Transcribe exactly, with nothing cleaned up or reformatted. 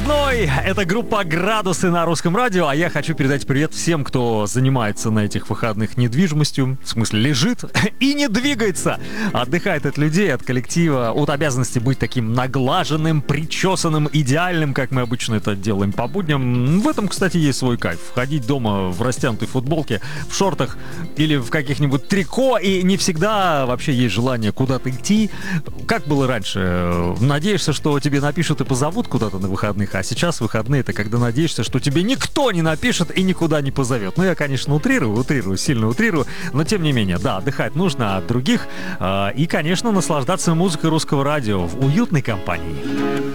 выходной. Это группа «Градусы» на Русском радио. А я хочу передать привет всем, кто занимается на этих выходных недвижимостью. В смысле, лежит и не двигается. Отдыхает от людей, от коллектива, от обязанности быть таким наглаженным, причесанным, идеальным, как мы обычно это делаем по будням. В этом, кстати, есть свой кайф. Ходить дома в растянутой футболке, в шортах или в каких-нибудь трико. И не всегда вообще есть желание куда-то идти. Как было раньше? Надеешься, что тебе напишут и позовут куда-то на выходных, а сейчас выходные — это когда надеешься, что тебе никто не напишет и никуда не позовет. Ну, я, конечно, утрирую, утрирую, сильно утрирую, но тем не менее, да, отдыхать нужно от других э, и, конечно, наслаждаться музыкой Русского радио в уютной компании.